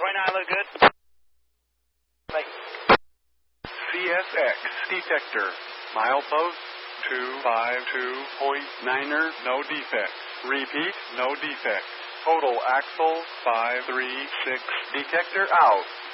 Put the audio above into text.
29 look good. Thank you. CSX detector. Milepost 252.9er, no defects. Repeat, no defects. Total axle 536. Detector out.